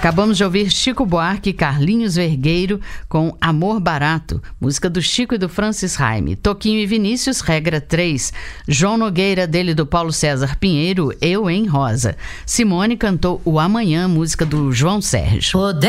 Acabamos de ouvir Chico Buarque e Carlinhos Vergueiro com Amor Barato, música do Chico e do Francis Raime. Toquinho e Vinícius, Regra 3. João Nogueira, dele do Paulo César Pinheiro, Eu em Rosa. Simone cantou O Amanhã, música do João Sérgio.